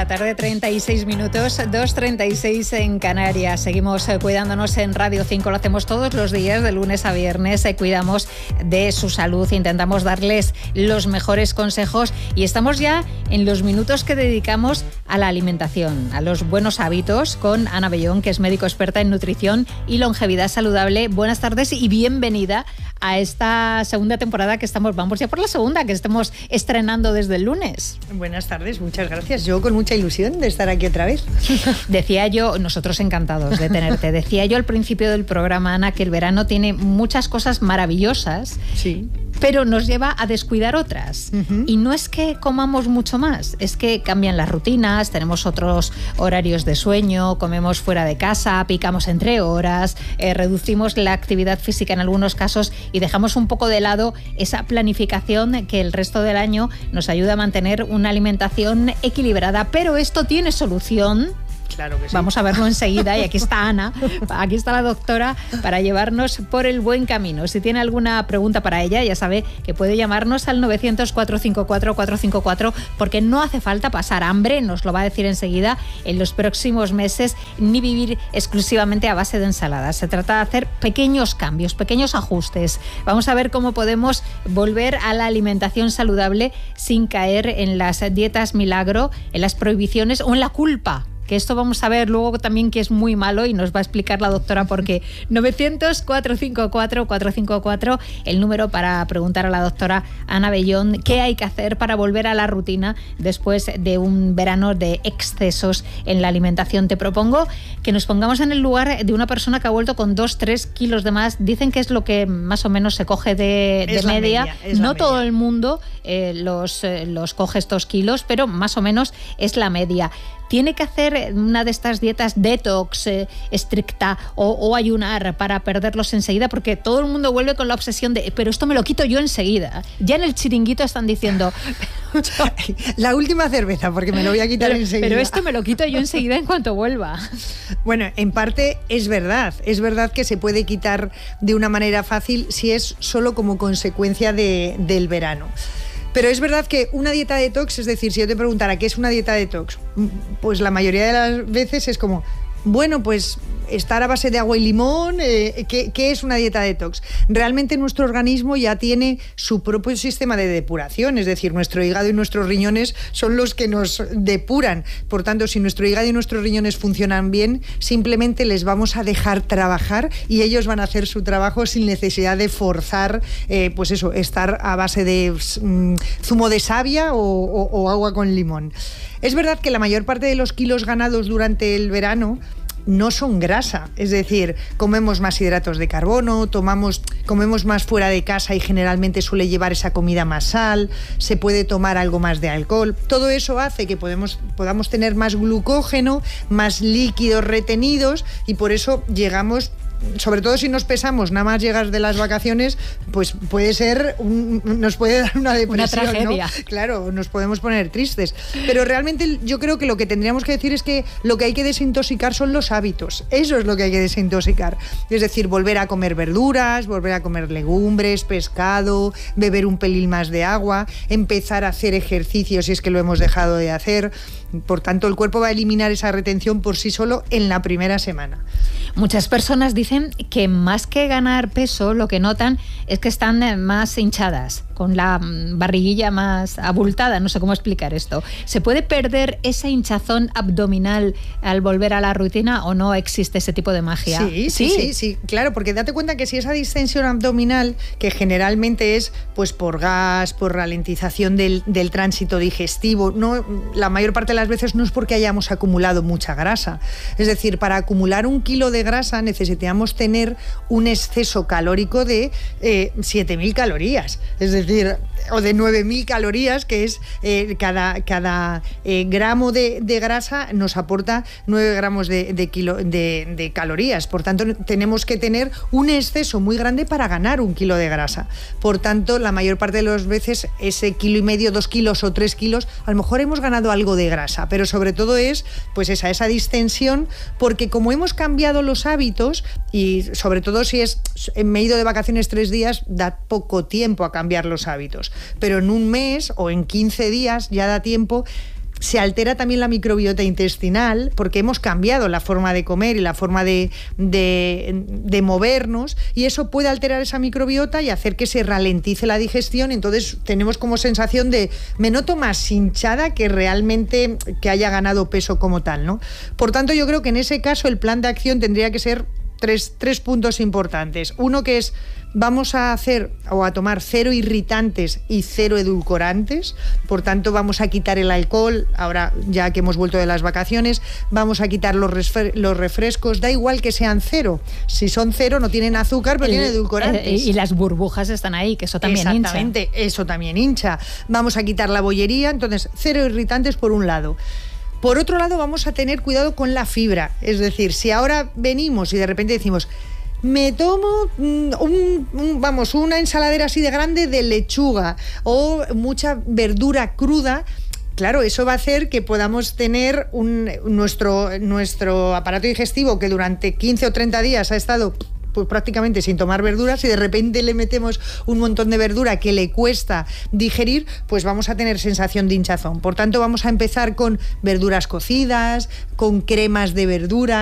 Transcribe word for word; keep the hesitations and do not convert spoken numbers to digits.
la tarde, treinta y seis minutos, dos treinta y seis en Canarias. Seguimos eh, cuidándonos en Radio cinco, lo hacemos todos los días, de lunes a viernes. Eh, cuidamos de su salud, intentamos darles los mejores consejos y estamos ya en los minutos que dedicamos a la alimentación, a los buenos hábitos, con Ana Bellón, que es médico experta en nutrición y longevidad saludable. Buenas tardes y bienvenida a esta segunda temporada que estamos, vamos ya por la segunda, que estamos estrenando desde el lunes. Buenas tardes, muchas gracias. Yo con mucha ilusión de estar aquí otra vez. Decía yo, nosotros encantados de tenerte, decía yo al principio del programa, Ana, que el verano tiene muchas cosas maravillosas, sí, pero nos lleva a descuidar otras. Uh-huh. Y no es que comamos mucho más, es que cambian las rutinas, tenemos otros horarios de sueño, comemos fuera de casa, picamos entre horas, eh, reducimos la actividad física en algunos casos y dejamos un poco de lado esa planificación que el resto del año nos ayuda a mantener una alimentación equilibrada. Pero esto tiene solución. Claro que sí. Vamos a verlo enseguida y aquí está Ana, aquí está la doctora para llevarnos por el buen camino. Si tiene alguna pregunta para ella, ya sabe que puede llamarnos al novecientos, cuatrocientos cincuenta y cuatro, cuatrocientos cincuenta y cuatro, porque no hace falta pasar hambre, nos lo va a decir enseguida, en los próximos meses, ni vivir exclusivamente a base de ensaladas. Se trata de hacer pequeños cambios, pequeños ajustes. Vamos a ver cómo podemos volver a la alimentación saludable sin caer en las dietas milagro, en las prohibiciones o en la culpa. Que esto vamos a ver luego también que es muy malo y nos va a explicar la doctora por qué. novecientos, cuatrocientos cincuenta y cuatro, cuatrocientos cincuenta y cuatro, el número para preguntar a la doctora Ana Bellón qué hay que hacer para volver a la rutina después de un verano de excesos en la alimentación. Te propongo que nos pongamos en el lugar de una persona que ha vuelto con dos, tres kilos de más. Dicen que es lo que más o menos se coge de, de media. media no todo media. El mundo eh, los, eh, los coge estos kilos, pero más o menos es la media. ¿Tiene que hacer una de estas dietas detox eh, estricta o, o ayunar para perderlos enseguida? Porque todo el mundo vuelve con la obsesión de pero esto me lo quito yo enseguida. Ya en el chiringuito están diciendo la última cerveza porque me lo voy a quitar pero, enseguida. Pero esto me lo quito yo enseguida en cuanto vuelva. Bueno, en parte es verdad. Es verdad que se puede quitar de una manera fácil si es solo como consecuencia de, del verano. Pero es verdad que una dieta detox, es decir, si yo te preguntara qué es una dieta detox, pues la mayoría de las veces es como, bueno, pues estar a base de agua y limón, eh, ¿qué, ¿qué es una dieta detox? Realmente nuestro organismo ya tiene su propio sistema de depuración, es decir, nuestro hígado y nuestros riñones son los que nos depuran. Por tanto, si nuestro hígado y nuestros riñones funcionan bien, simplemente les vamos a dejar trabajar y ellos van a hacer su trabajo sin necesidad de forzar, eh, pues eso, estar a base de mm, zumo de savia o, o, o agua con limón. Es verdad que la mayor parte de los kilos ganados durante el verano no son grasa, es decir, comemos más hidratos de carbono, tomamos, comemos más fuera de casa y generalmente suele llevar esa comida más sal, se puede tomar algo más de alcohol. Todo eso hace que podemos, podamos tener más glucógeno, más líquidos retenidos y por eso llegamos, sobre todo si nos pesamos, nada más llegas de las vacaciones, pues puede ser, un, nos puede dar una depresión, una tragedia, ¿no? Claro, nos podemos poner tristes. Pero realmente yo creo que lo que tendríamos que decir es que lo que hay que desintoxicar son los hábitos. Eso es lo que hay que desintoxicar. Es decir, volver a comer verduras, volver a comer legumbres, pescado, beber un pelín más de agua, empezar a hacer ejercicio si es que lo hemos dejado de hacer. Por tanto, el cuerpo va a eliminar esa retención por sí solo en la primera semana. Muchas personas dicen que más que ganar peso, lo que notan es que están más hinchadas, con la barriguilla más abultada, no sé cómo explicar esto. ¿Se puede perder esa hinchazón abdominal al volver a la rutina o no existe ese tipo de magia? Sí, sí, sí, sí, sí, claro, porque date cuenta que si esa distensión abdominal, que generalmente es pues por gas, por ralentización del, del tránsito digestivo, no, la mayor parte de las veces no es porque hayamos acumulado mucha grasa. Es decir, para acumular un kilo de grasa necesitamos tener un exceso calórico de eh, siete mil calorías. Es decir, decir, o de nueve mil calorías, que es eh, cada, cada eh, gramo de, de grasa nos aporta nueve gramos de, de, kilo, de, de calorías. Por tanto, tenemos que tener un exceso muy grande para ganar un kilo de grasa. Por tanto, la mayor parte de las veces ese kilo y medio, dos kilos o tres kilos, a lo mejor hemos ganado algo de grasa, pero sobre todo es pues esa, esa distensión, porque como hemos cambiado los hábitos, y sobre todo si es, me he ido de vacaciones tres días, da poco tiempo a cambiar los hábitos, pero en un mes o en quince días ya da tiempo, se altera también la microbiota intestinal, porque hemos cambiado la forma de comer y la forma de, de, de movernos, y eso puede alterar esa microbiota y hacer que se ralentice la digestión. Entonces tenemos como sensación de me noto más hinchada que realmente que haya ganado peso como tal, ¿no? Por tanto, yo creo que en ese caso el plan de acción tendría que ser tres, tres puntos importantes. Uno que es, vamos a hacer o a tomar cero irritantes y cero edulcorantes, por tanto vamos a quitar el alcohol, ahora ya que hemos vuelto de las vacaciones, vamos a quitar los, refre- los refrescos, da igual que sean cero, si son cero no tienen azúcar pero el, tienen edulcorantes. Eh, y las burbujas están ahí, que eso también hincha. Exactamente, eso también hincha. Vamos a quitar la bollería, entonces cero irritantes por un lado. Por otro lado, vamos a tener cuidado con la fibra, es decir, si ahora venimos y de repente decimos me tomo un, un, vamos, una ensaladera así de grande de lechuga o mucha verdura cruda, claro, eso va a hacer que podamos tener un, nuestro, nuestro aparato digestivo que durante quince o treinta días ha estado pues prácticamente sin tomar verduras, y de repente le metemos un montón de verdura que le cuesta digerir, pues vamos a tener sensación de hinchazón. Por tanto, vamos a empezar con verduras cocidas, con cremas de verdura.